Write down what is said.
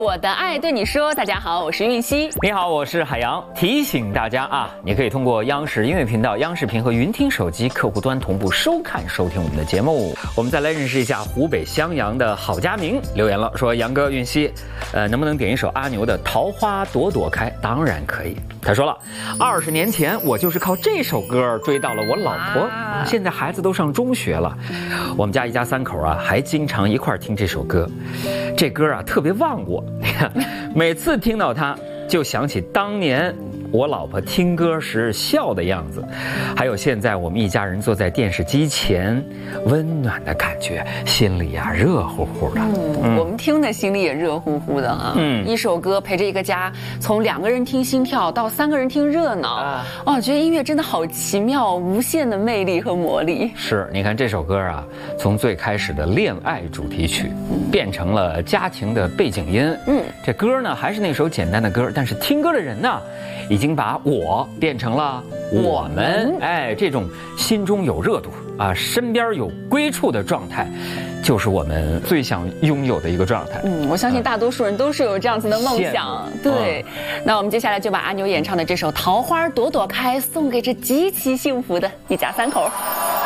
我的爱对你说，大家好，我是韵熙。 你好，我是海洋。提醒大家啊，你可以通过央视音乐频道、央视频和云听手机客户端同步收看收听我们的节目。我们再来认识一下湖北襄阳的郝佳明留言了，说杨哥、韵熙，能不能点一首阿牛的《桃花朵朵开》？当然可以。他说了，20年前我就是靠这首歌追到了我老婆，现在孩子都上中学了，我们家一家三口啊，还经常一块听这首歌。这歌啊特别忘我，每次听到它就想起当年我老婆听歌时笑的样子，还有现在我们一家人坐在电视机前温暖的感觉，心里呀热乎乎的。 我们听的心里也热乎乎的啊。一首歌陪着一个家，从2个人听心跳到3个人听热闹。觉得音乐真的好奇妙，无限的魅力和魔力。 是，你看这首歌啊，从最开始的恋爱主题曲，变成了家庭的背景音。这歌呢还是那首简单的歌，但是听歌的人呢，已经把我变成了我们。这种心中有热度啊，身边有归处的状态，就是我们最想拥有的一个状态。 我相信大多数人都是有这样子的梦想。对，那我们接下来就把阿牛演唱的这首《桃花朵朵开》送给这极其幸福的一家三口。